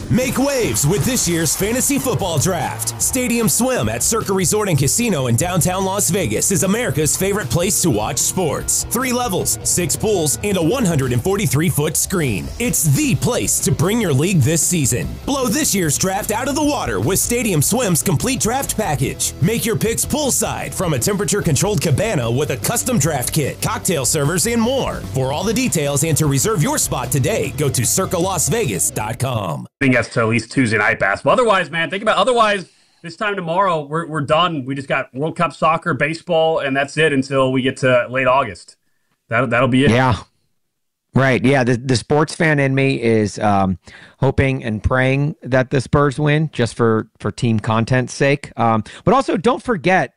Make waves with this year's Fantasy Football Draft. Stadium Swim at Circa Resort and Casino in downtown Las Vegas is America's favorite place to watch sports. 3 levels, 6 pools, and a 143-foot screen. It's the place to bring your league this season. Blow this year's draft out of the water with Stadium Swim's complete draft package. Make your picks poolside from a temperature-controlled cabana with a custom draft kit, cocktail servers, and more. For all the details and to reserve your spot today, go to circalasvegas.com. I think that's to at least Tuesday night basketball. Otherwise, man, think about this time tomorrow, we're done. We just got World Cup soccer, baseball, and that's it until we get to late August. That'll be it. Yeah. Right. Yeah. The sports fan in me is hoping and praying that the Spurs win just for team content's sake. But also don't forget,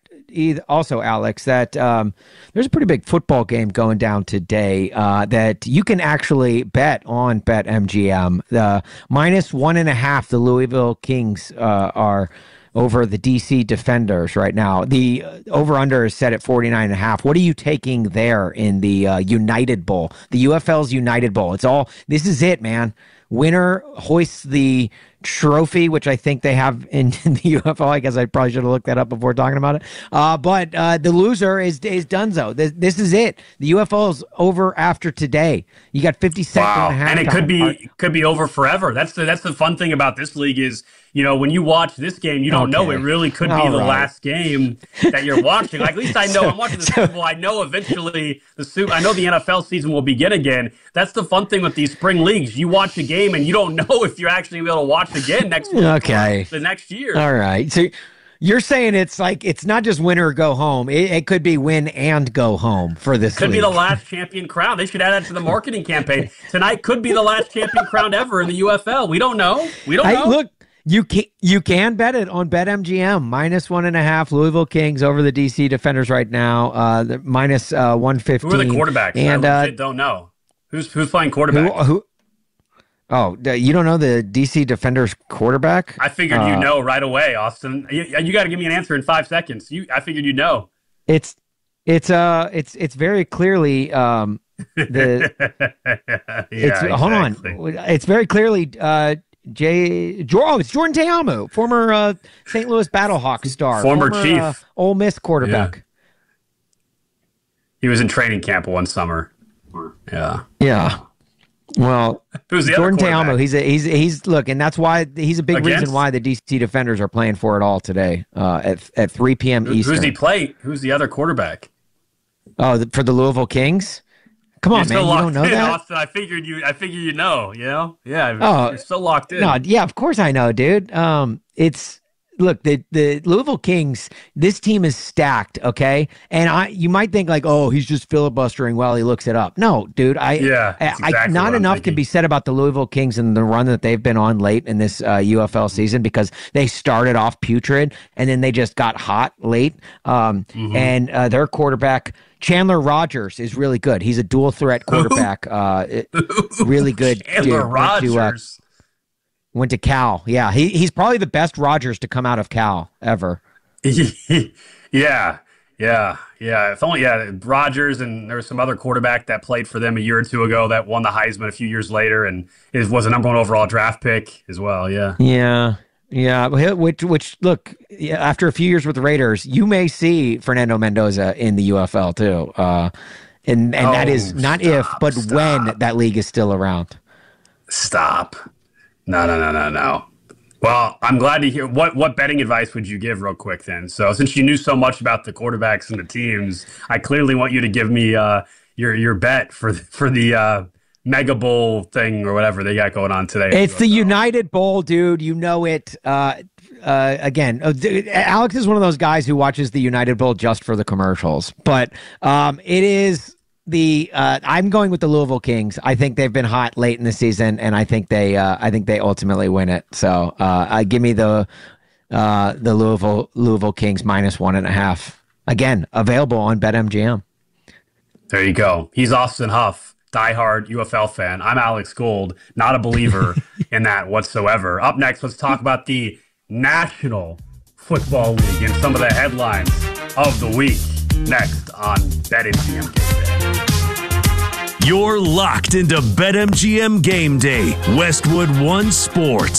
Alex, that there's a pretty big football game going down today that you can actually bet on BetMGM. The -1.5, the Louisville Kings are over the DC Defenders right now. The over-under is set at 49.5. What are you taking there in the United Bowl? The UFL's United Bowl. This is it, man. Winner hoists the trophy, which I think they have in the UFL. I guess I probably should have looked that up before talking about it. But the loser is donezo. This is it. The UFL is over after today. You got 57.5. And it could be over forever. That's the fun thing about this league is, when you watch this game, you don't know. It really could be the last game that you're watching. Like, at least I know I'm watching the Super Bowl. I know eventually I know the NFL season will begin again. That's the fun thing with these spring leagues. You watch a game and you don't know if you're actually going to be able to watch again next week. Okay. The next year. All right. So you're saying it's not just win or go home. It could be win and go home for this Could league. be the last champion crown. They should add that to the marketing campaign. Tonight could be the last champion crown ever in the UFL. We don't know. Look, you can bet it on BetMGM. -1.5 Louisville Kings over the DC Defenders right now. The -115. Who are the quarterbacks? And I don't know. Who's playing quarterback? Oh, you don't know the DC Defenders quarterback? I figured you know right away, Austin. You got to give me an answer in 5 seconds. I figured you know. It's very clearly hold on. It's very clearly it's Jordan Ta'amu, former St. Louis Battlehawks star, former Chief, Ole Miss quarterback. Yeah. He was in training camp one summer. Yeah. Well, Jordan Ta'amu, he's look, and that's why he's a big reason why the DC Defenders are playing for it all today at 3 p.m. Eastern. Who's he play? Who's the other quarterback? Oh, for the Louisville Kings. Come on, man! You don't know that? Austin, I figured you know. Yeah. You're so locked in. No, yeah, of course I know, dude. Look, the Louisville Kings, this team is stacked, okay? And you might think he's just filibustering while he looks it up. No, dude, not enough can be said about the Louisville Kings and the run that they've been on late in this UFL season, because they started off putrid and then they just got hot late. And their quarterback, Chandler Rogers, is really good. He's a dual threat quarterback. Really good. Chandler Rogers. Went to Cal. Yeah, he's probably the best Rodgers to come out of Cal ever. Yeah. If only Rodgers, and there was some other quarterback that played for them a year or two ago that won the Heisman a few years later and was a number 1 overall draft pick as well. Yeah. Which look, after a few years with the Raiders, you may see Fernando Mendoza in the UFL too. And that is not but when that league is still around. Stop. No. Well, I'm glad to hear. What betting advice would you give real quick then? So since you knew so much about the quarterbacks and the teams, I clearly want you to give me your bet for the Mega Bowl thing or whatever they got going on today. It's the United Bowl, dude. You know it. Again, Alex is one of those guys who watches the United Bowl just for the commercials, but it is I'm going with the Louisville Kings. I think they've been hot late in the season, and I think they ultimately win it. So give me the Louisville Kings -1.5. Again, available on BetMGM. There you go. He's Austin Huff, diehard UFL fan. I'm Alex Gold, not a believer in that whatsoever. Up next, let's talk about the National Football League and some of the headlines of the week. Next on BetMGM Game Day. You're locked into BetMGM Game Day, Westwood One Sports.